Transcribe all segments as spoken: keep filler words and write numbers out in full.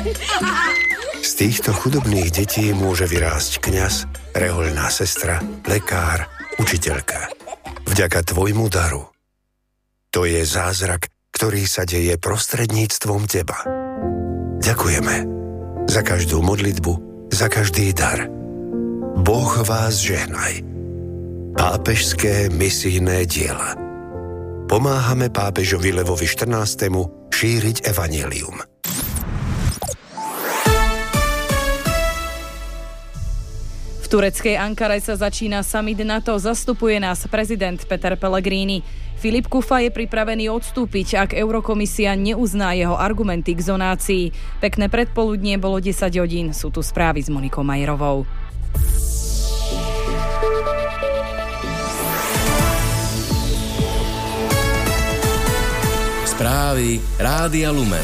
Z týchto chudobných detí môže vyrásť kňaz, rehoľná sestra, lekár, učiteľka. Vďaka tvojmu daru. To je zázrak, ktorý sa deje prostredníctvom teba. Ďakujeme za každú modlitbu, za každý dar. Boh vás žehnaj. Pápežské misijné diela. Pomáhame pápežovi Levovi štrnástemu šíriť evanjelium. V tureckej Ankare sa začína summit NATO, zastupuje nás prezident Peter Pellegrini. Filip Kufa je pripravený odstúpiť, ak Eurokomisia neuzná jeho argumenty k zonácii. Pekné predpoludnie, bolo desať hodín. Sú tu správy s Monikou Majerovou. Správy Rádia Lumen.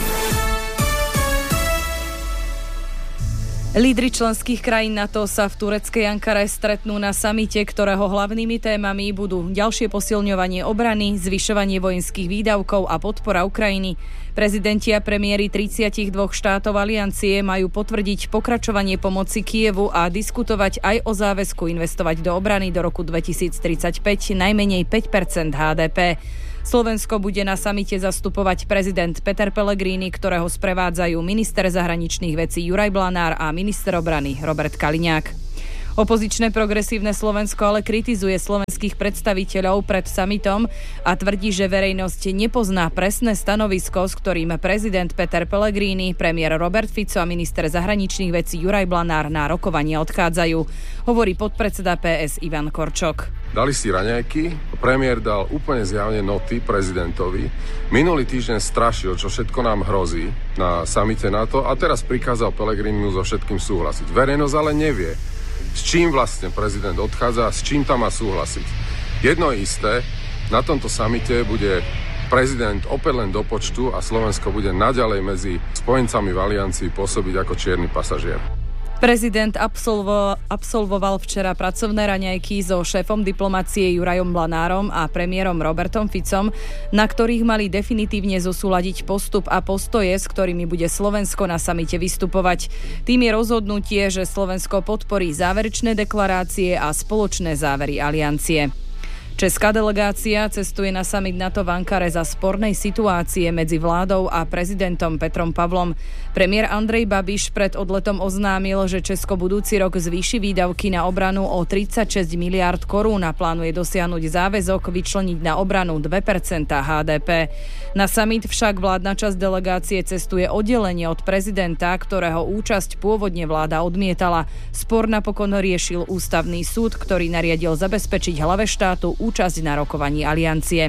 Lídri členských krajín NATO sa v tureckej Ankare stretnú na samite, ktorého hlavnými témami budú ďalšie posilňovanie obrany, zvyšovanie vojenských výdavkov a podpora Ukrajiny. Prezidenti a premiéri tridsaťdva štátov aliancie majú potvrdiť pokračovanie pomoci Kyjevu a diskutovať aj o záväzku investovať do obrany do roku dvetisíctridsaťpäť najmenej päť percent há dé pé. Slovensko bude na samite zastupovať prezident Peter Pellegrini, ktorého sprevádzajú minister zahraničných vecí Juraj Blanár a minister obrany Robert Kaliňák. Opozičné progresívne Slovensko ale kritizuje slovenských predstaviteľov pred samitom a tvrdí, že verejnosť nepozná presné stanovisko, s ktorým prezident Peter Pellegrini, premiér Robert Fico a minister zahraničných vecí Juraj Blanár na rokovanie odchádzajú, hovorí podpredseda pé es Ivan Korčok. Dali si raňajky, premiér dal úplne zjavne noty prezidentovi. Minulý týždeň strašil, čo všetko nám hrozí na samite NATO a teraz prikázal Pellegrinimu so všetkým súhlasiť. Verejnosť ale nevie, s čím vlastne prezident odchádza a s čím tam má súhlasiť. Jedno je isté, na tomto samite bude prezident opäť len do počtu a Slovensko bude naďalej medzi spojencami v aliancii pôsobiť ako čierny pasažier. Prezident absolvo, absolvoval včera pracovné raňajky so šéfom diplomacie Jurajom Blanárom a premiérom Robertom Ficom, na ktorých mali definitívne zosúladiť postup a postoje, s ktorými bude Slovensko na samite vystupovať. Tým je rozhodnutie, že Slovensko podporí záverečné deklarácie a spoločné závery aliancie. Česká delegácia cestuje na summit NATO v Ankare za spornej situácie medzi vládou a prezidentom Petrom Pavlom. Premiér Andrej Babiš pred odletom oznámil, že Česko budúci rok zvýši výdavky na obranu o tridsaťšesť miliárd korún a plánuje dosiahnuť záväzok vyčleniť na obranu dve percentá há dé pé. Na summit však vládna časť delegácie cestuje oddelenie od prezidenta, ktorého účasť pôvodne vláda odmietala. Spor napokon riešil ústavný súd, ktorý nariadil zabezpečiť hlave štátu účasť na rokovaní aliancie.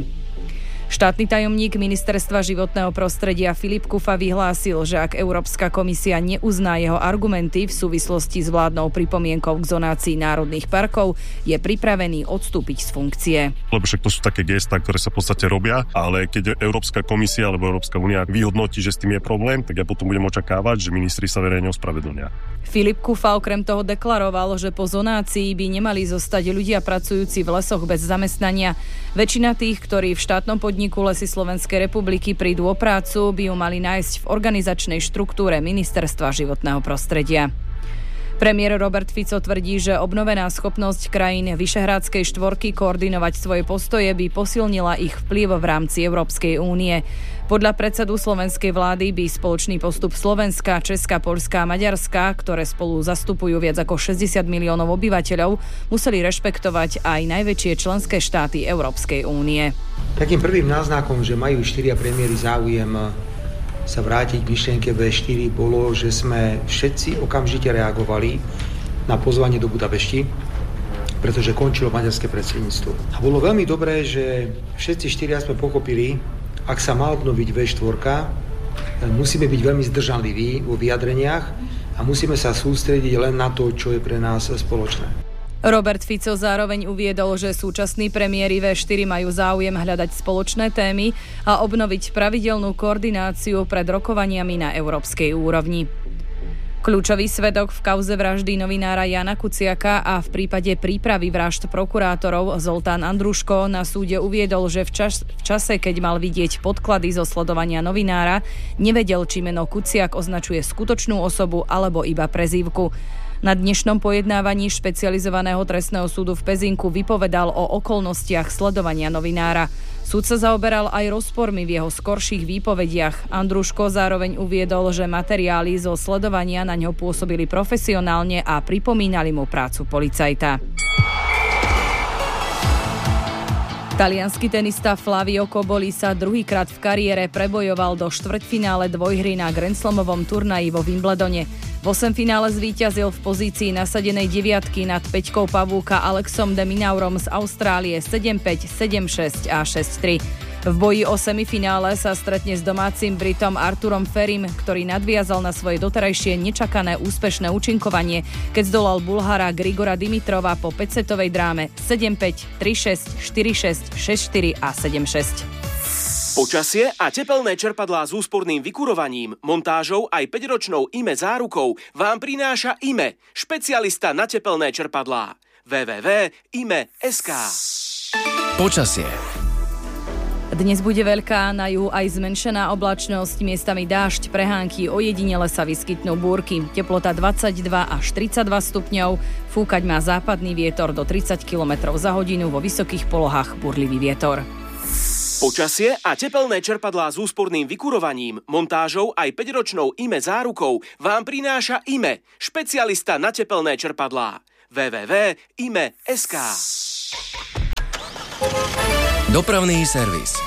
Štátny tajomník ministerstva životného prostredia Filip Kufa vyhlásil, že ak Európska komisia neuzná jeho argumenty v súvislosti s vládnou pripomienkou k zonácii národných parkov, je pripravený odstúpiť z funkcie. Lebo však to sú také gestá, ktoré sa v podstate robia, ale keď Európska komisia alebo Európska únia vyhodnotí, že s tým je problém, tak ja potom budem očakávať, že ministri sa verejne ospravedlnia. Filip Kufa okrem toho deklaroval, že po zonácii by nemali zostať ľudia pracujúci v lesoch bez zamestnania. Väčšina tých, ktorí v štátnom podniku Lesy Slovenskej republiky prídu o prácu, by ju mali nájsť v organizačnej štruktúre Ministerstva životného prostredia. Premiér Robert Fico tvrdí, že obnovená schopnosť krajín Vyšehrádskej štvorky koordinovať svoje postoje by posilnila ich vplyv v rámci Európskej únie. Podľa predsedu slovenskej vlády by spoločný postup Slovenska, Česka, Poľska a Maďarska, ktoré spolu zastupujú viac ako šesťdesiat miliónov obyvateľov, museli rešpektovať aj najväčšie členské štáty Európskej únie. Takým prvým náznakom, že majú štyria premiéry záujem sa vrátiť k myšlienke vé štyri, bolo, že sme všetci okamžite reagovali na pozvanie do Budapešti, pretože končilo maďarské predsedníctvo. A bolo veľmi dobré, že všetci štyria sme pochopili, ak sa má obnoviť vé štyri, musíme byť veľmi zdržanliví vo vyjadreniach a musíme sa sústrediť len na to, čo je pre nás spoločné. Robert Fico zároveň uviedol, že súčasní premiéri vé štyri majú záujem hľadať spoločné témy a obnoviť pravidelnú koordináciu pred rokovaniami na európskej úrovni. Kľúčový svedok v kauze vraždy novinára Jána Kuciaka a v prípade prípravy vražd prokurátorov Zoltán Andruško na súde uviedol, že v, čas, v čase, keď mal vidieť podklady zo sledovania novinára, nevedel, či meno Kuciak označuje skutočnú osobu alebo iba prezývku. Na dnešnom pojednávaní špecializovaného trestného súdu v Pezinku vypovedal o okolnostiach sledovania novinára. Súd sa zaoberal aj rozpormi v jeho skorších výpovediach. Andruško zároveň uviedol, že materiály zo sledovania na ňo pôsobili profesionálne a pripomínali mu prácu policajta. Taliansky tenista Flavio Cobolli sa druhýkrát v kariére prebojoval do štvrťfinále dvojhry na Grand Slamovom turnaji vo Wimbledone. V osemfinále zvíťazil v pozícii nasadenej deviatky nad Peťkou Pavúka Alexom de Minaurom z Austrálie sedem päť, sedem šesť a šesť tri. V boji o semifinále sa stretne s domácim Britom Arturom Ferim, ktorý nadviazal na svoje doterajšie nečakané úspešné účinkovanie, keď zdolal Bulhara Grigora Dimitrova po päťsetovej dráme sedem päť, tri šesť, štyri šesť, šesť štyri a sedem šesť. Počasie a tepelné čerpadlá s úsporným vykurovaním, montážou aj päťročnou í em é zárukou vám prináša í em é, špecialista na tepelné čerpadlá. w w w bodka i m e bodka es ká. Počasie. Dnes bude veľká, na juhu aj zmenšená oblačnosť, miestami dážď, prehánky, ojedinele sa vyskytnú búrky. Teplota dvadsaťdva až tridsaťdva stupňov, fúkať má západný vietor do tridsať kilometrov za hodinu, vo vysokých polohách burlivý vietor. Počasie a tepelné čerpadlá s úsporným vykurovaním, montážou aj päťročnou í em é zárukou vám prináša í em é, špecialista na tepelné čerpadlá. w w w bodka i m e bodka es ká. Dopravný servis.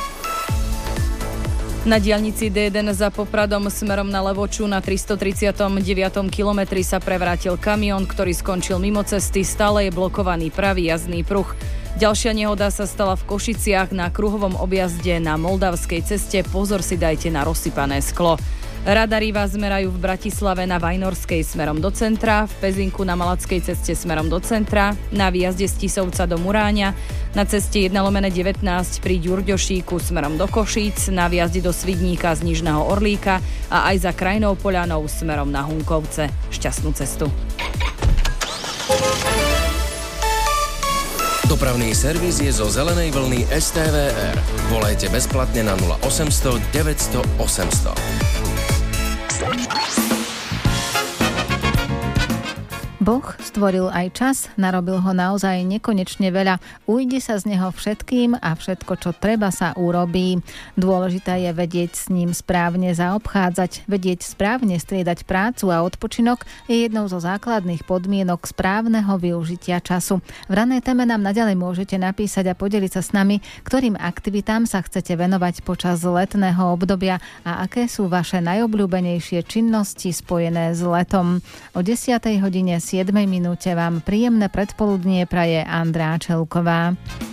Na diaľnici dé jeden za Popradom smerom na Levoču na tristotridsiatom deviatom kilometri sa prevrátil kamión, ktorý skončil mimo cesty, stále je blokovaný pravý jazdný pruh. Ďalšia nehoda sa stala v Košiciach na kruhovom objazde na Moldavskej ceste. Pozor si dajte na rozsypané sklo. Radary vás merajú v Bratislave na Vajnorskej smerom do centra, v Pezinku na Malackej ceste smerom do centra, na výjazde z Tisovca do Muráňa, na ceste jeden lomeno devätnásť pri Ďurďošíku smerom do Košíc, na výjazde do Svidníka z Nižného Orlíka a aj za Krajnou Poľanou smerom na Hunkovce. Šťastnú cestu. Dopravný servis je zo zelenej vlny es té vé er. Volajte bezplatne na nula osemsto deväťsto osemsto. Boh stvoril aj čas, narobil ho naozaj nekonečne veľa. Ujde sa z neho všetkým a všetko, čo treba, sa urobí. Dôležité je vedieť s ním správne zaobchádzať. Vedieť správne striedať prácu a odpočinok je jednou zo základných podmienok správneho využitia času. V ranej téme nám naďalej môžete napísať a podeliť sa s nami, ktorým aktivitám sa chcete venovať počas letného obdobia a aké sú vaše najobľúbenejšie činnosti spojené s letom. O desiatej hodine siedmej minúte vám príjemné predpoludnie praje Andrá Čelková.